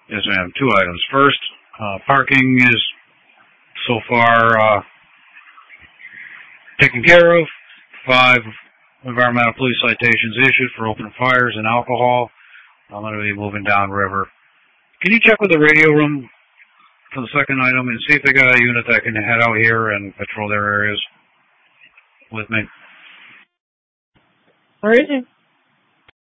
Yes, ma'am. Two items. First, parking is so far taken care of. 5 environmental police citations issued for open fires and alcohol. I'm going to be moving downriver. Can you check with the radio room for the second item and see if they got a unit that can head out here and patrol their areas with me? Where is it?